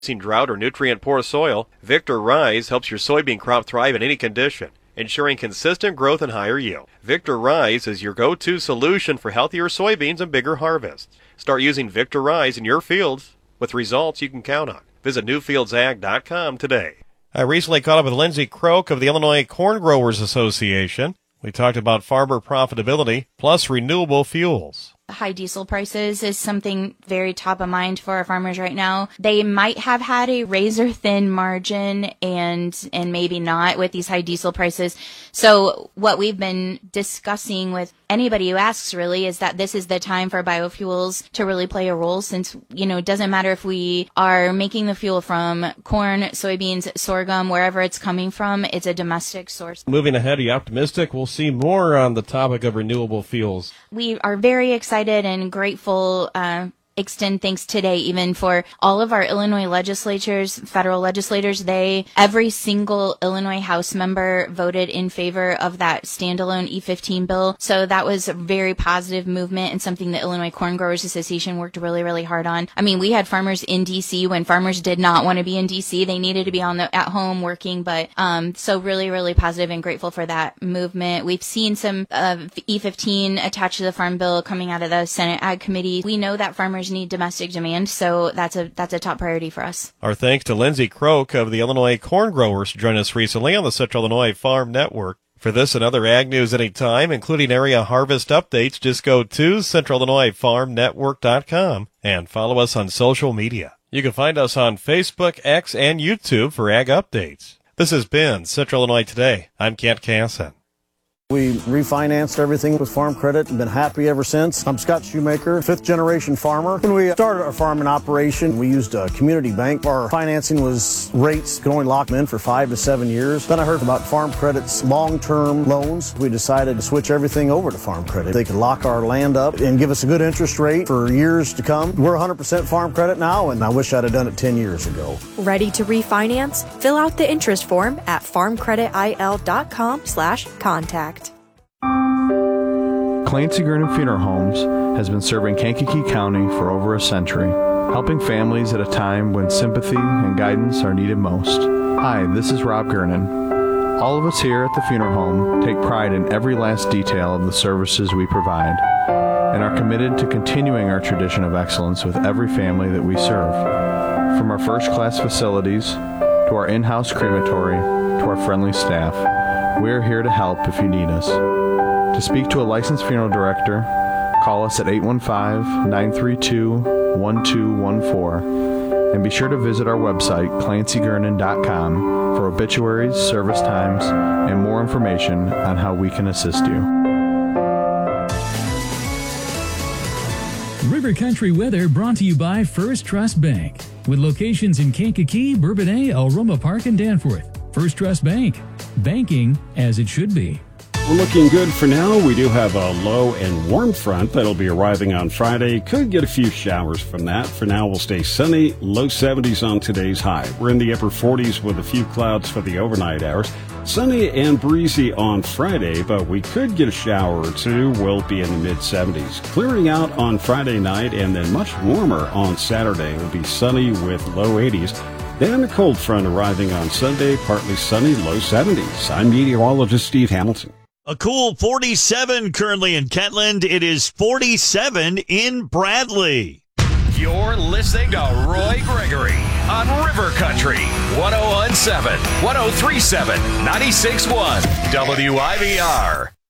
drought or nutrient-poor soil, Victor Rise helps your soybean crop thrive in any condition, ensuring consistent growth and higher yield. Victor Rise is your go-to solution for healthier soybeans and bigger harvests. Start using Victor Rise in your fields with results you can count on. Visit newfieldsag.com today. I recently caught up with Lindsay Croak of the Illinois Corn Growers Association. We talked about farmer profitability plus renewable fuels. High diesel prices is something very top of mind for our farmers right now. They might have had a razor thin margin and maybe not with these high diesel prices. So what we've been discussing with anybody who asks really is that this is the time for biofuels to really play a role, since, it doesn't matter if we are making the fuel from corn, soybeans, sorghum, wherever it's coming from, it's a domestic source. Moving ahead, are you optimistic we'll see more on the topic of renewable fuels? We are very excited and grateful, extend thanks today even for all of our Illinois legislatures, federal legislators. Every single Illinois House member voted in favor of that standalone E15 bill. So that was a very positive movement and something the Illinois Corn Growers Association worked really, really hard on. I mean, we had farmers in D.C. when farmers did not want to be in D.C. They needed to be at home working, but so really, really positive and grateful for that movement. We've seen some E15 attached to the Farm Bill coming out of the Senate Ag Committee. We know that farmers need domestic demand, so that's a top priority for us. Our thanks to Lindsay Croak of the Illinois Corn Growers, who joined us recently on the Central Illinois Farm Network. For this and other ag news anytime, including area harvest updates, just go to CentralIllinoisFarmNetwork.com and follow us on social media. You can find us on Facebook, X, and YouTube for ag updates. This has been Central Illinois Today. I'm Kent Casson. We refinanced everything with Farm Credit and been happy ever since. I'm Scott Shoemaker, fifth-generation farmer. When we started our farming operation, we used a community bank. Our financing was rates could only lock them in for 5 to 7 years. Then I heard about Farm Credit's long-term loans. We decided to switch everything over to Farm Credit. They could lock our land up and give us a good interest rate for years to come. We're 100% Farm Credit now, and I wish I'd have done it 10 years ago. Ready to refinance? Fill out the interest form at farmcreditil.com/contact. Clancy Gurnan Funeral Homes has been serving Kankakee County for over a century, helping families at a time when sympathy and guidance are needed most. Hi, this is Rob Gurnan. All of us here at the funeral home take pride in every last detail of the services we provide and are committed to continuing our tradition of excellence with every family that we serve. From our first-class facilities to our in-house crematory to our friendly staff, we're here to help if you need us. To speak to a licensed funeral director, call us at 815-932-1214 and be sure to visit our website, ClancyGurnan.com, for obituaries, service times, and more information on how we can assist you. River Country weather brought to you by First Trust Bank, with locations in Kankakee, Bourbonnais, Alroma Park, and Danforth. First Trust Bank, banking as it should be. We're looking good for now. We do have a low and warm front that'll be arriving on Friday. Could get a few showers from that. For now, we'll stay sunny, low 70s on today's high. We're in the upper 40s with a few clouds for the overnight hours. Sunny and breezy on Friday, but we could get a shower or two. We'll be in the mid-70s. Clearing out on Friday night and then much warmer on Saturday. It'll be sunny with low 80s. Then a cold front arriving on Sunday, partly sunny, low 70s. I'm meteorologist Steve Hamilton. A cool 47 currently in Kentland. It is 47 in Bradley. You're listening to Roy Gregory on River Country 1017, 1037, 96.1 WIVR.